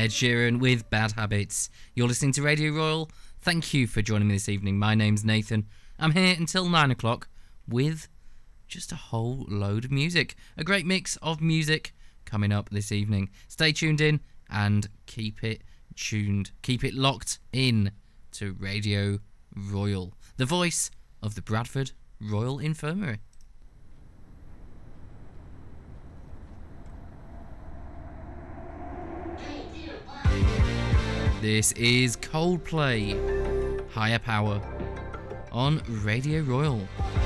Ed Sheeran with Bad Habits. You're listening to Radio Royal. Thank you for joining me this evening. My name's Nathan. I'm here until 9 o'clock with just a whole load of music. A great mix of music coming up this evening. Stay tuned in and keep it tuned. Keep it locked in to Radio Royal, the voice of the Bradford Royal Infirmary. This is Coldplay, Higher Power, on Radio Royal.